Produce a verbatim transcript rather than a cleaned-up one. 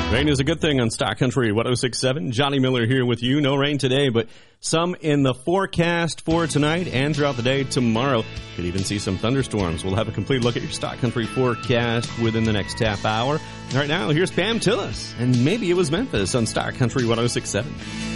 Rain is a good thing on Stock Country one oh six point seven. Johnny Miller here with you. No rain today, but some in the forecast for tonight and throughout the day tomorrow. Could even see some thunderstorms. We'll have a complete look at your Stock Country forecast within the next half hour. Right now, here's Pam Tillis, and maybe it was Memphis on Stock Country one oh six point seven.